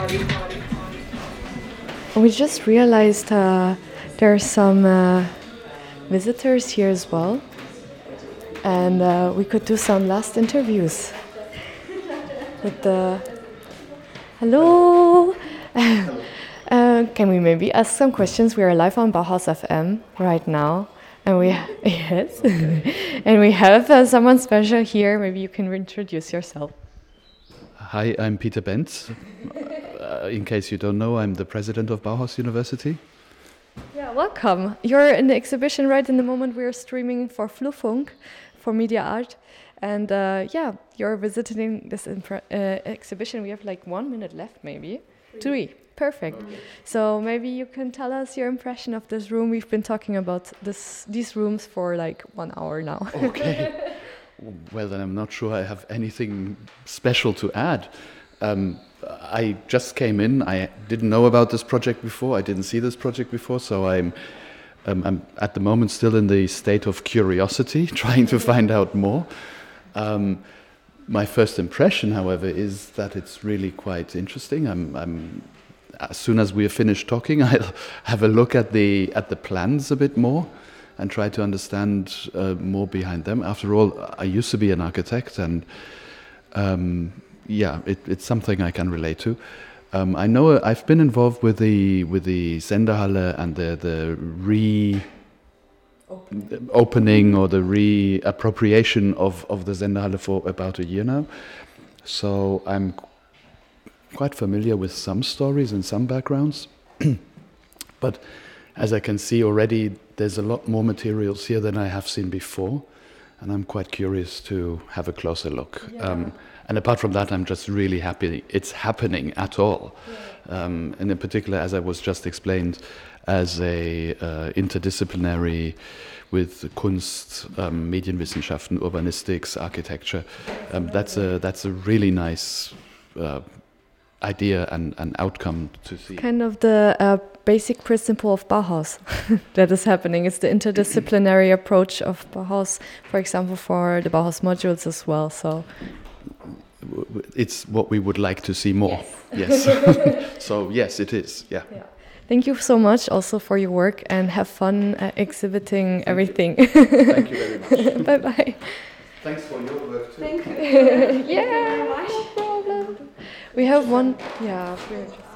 We just realized there are some visitors here as well, and we could do some last interviews with the... Hello! Can we maybe ask some questions? We are live on Bauhaus FM right now, and we yes, and we have someone special here. Maybe you can introduce yourself. Hi, I'm Peter Benz. In case you don't know, I'm the president of Bauhaus University. Yeah, welcome. You're in the exhibition right in the moment we're streaming for Flurfunk, for Media Art. And yeah, you're visiting this exhibition. We have like 1 minute left, maybe. Three. Perfect. So maybe you can tell us your impression of this room. We've been talking about these rooms for like 1 hour now. Okay. Well, then I'm not sure I have anything special to add. I just came in. I didn't know about this project before. I didn't see this project before, so I'm at the moment still in the state of curiosity, trying to find out more. My first impression, however, is that it's really quite interesting. As soon as we are finished talking, I'll have a look at the plans a bit more and try to understand more behind them. After all, I used to be an architect, and yeah, it's something I can relate to. I know I've been involved with the Sendehalle and the opening or the reappropriation of the Sendehalle for about a year now. So I'm quite familiar with some stories and some backgrounds. But as I can see already, there's a lot more materials here than I have seen before. And I'm quite curious to have a closer look. Yeah. And apart from that, I'm just really happy it's happening at all. Yeah. And in particular, as I was just explained, as a interdisciplinary with Kunst, Medienwissenschaften, Urbanistics, architecture. That's a really nice idea and outcome to see. Kind of the basic principle of Bauhaus that is happening. It's the interdisciplinary approach of Bauhaus, for example, for the Bauhaus modules as well. So it's what we would like to see more. Yes. Yes. So yes, it is. Yeah. Thank you so much also for your work, and have fun exhibiting everything. Thank you very much. Bye-bye. Thanks for your work too. Thank you. Yeah, no problem. We have one, yeah.